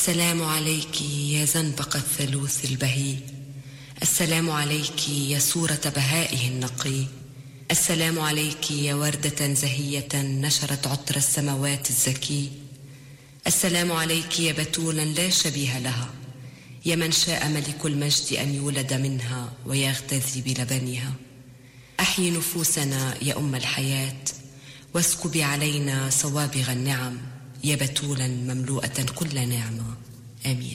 السلام عليك يا زنبق الثلوث البهي، السلام عليك يا صورة بهائه النقي، السلام عليك يا وردة زهية نشرت عطر السماوات الزكي، السلام عليك يا بتولا لا شبيه لها، يا من شاء ملك المجد أن يولد منها ويغتذي بلبنها. أحيي نفوسنا يا أم الحياة، واسكبي علينا صوابغ النعم، يا بتولا مملوءة كل نعمة. آمين.